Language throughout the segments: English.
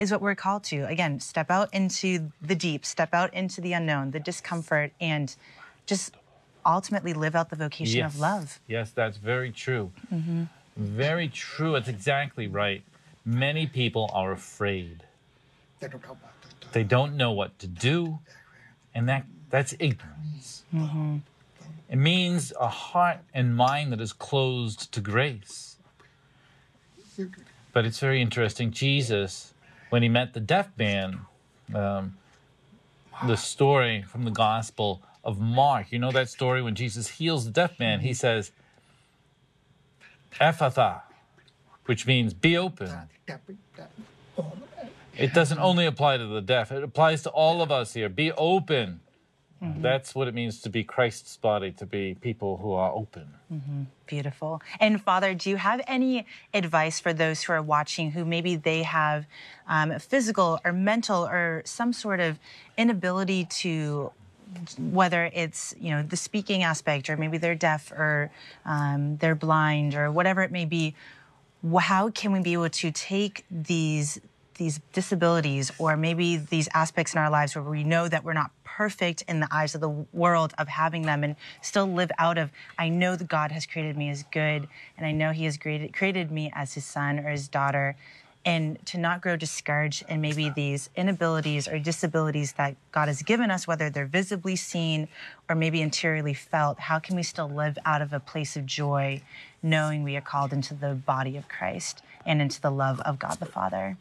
is what we're called to. Again, step out into the deep, step out into the unknown, the discomfort, and just ultimately live out the vocation of love. Yes, that's very true. Very true. It's exactly right. Many people are afraid. They don't know what to do, and that's ignorance. It means a heart and mind that is closed to grace. But it's very interesting. Jesus, when he met the deaf man, the story from the Gospel of Mark, you know that story when Jesus heals the deaf man, he says, Ephatha, which means be open. It doesn't only apply to the deaf, it applies to all of us here. Be open. That's what it means to be Christ's body, to be people who are open. Beautiful. And Father, do you have any advice for those who are watching who maybe they have physical or mental or some sort of inability to, whether it's, the speaking aspect, or maybe they're deaf, or they're blind, or whatever it may be? How can we be able to take these disabilities, or maybe these aspects in our lives where we know that we're not perfect in the eyes of the world of having them, and still live out of, I know that God has created me as good, and I know he has created me as his son or his daughter, and to not grow discouraged in maybe these inabilities or disabilities that God has given us, whether they're visibly seen or maybe interiorly felt? How can we still live out of a place of joy, knowing we are called into the body of Christ and into the love of God the Father?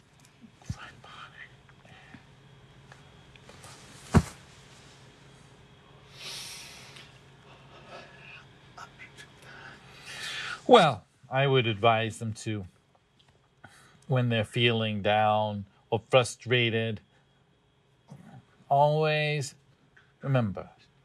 Well, I would advise them to, when they're feeling down or frustrated, always remember,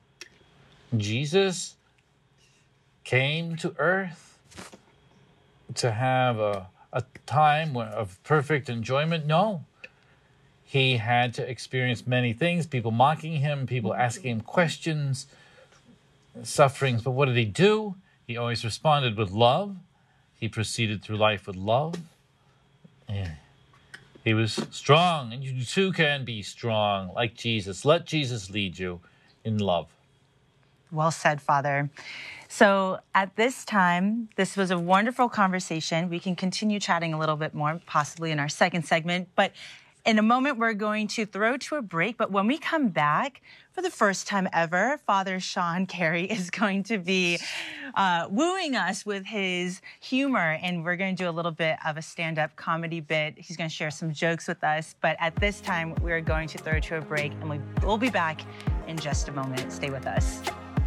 Jesus came to earth to have a time of perfect enjoyment. No, he had to experience many things, people mocking him, people asking him questions, sufferings. But what did he do? He always responded with love. He proceeded through life with love. Yeah. He was strong, and you too can be strong like Jesus. Let Jesus lead you in love. Well said, Father. So at this time, this was a wonderful conversation. We can continue chatting a little bit more, possibly in our second segment. But in a moment, we're going to throw to a break. But when we come back, for the first time ever, Father Sean Carey is going to be wooing us with his humor. And we're going to do a little bit of a stand-up comedy bit. He's going to share some jokes with us. But at this time, we're going to throw to a break. And we'll be back in just a moment. Stay with us.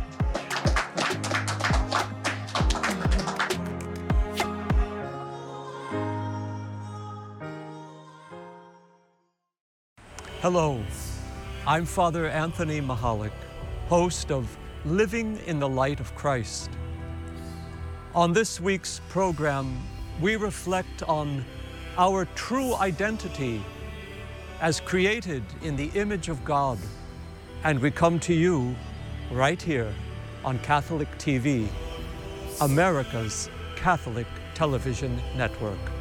Hello, I'm Father Anthony Mahalik, host of Living in the Light of Christ. On this week's program, we reflect on our true identity as created in the image of God, and we come to you right here on Catholic TV, America's Catholic television network.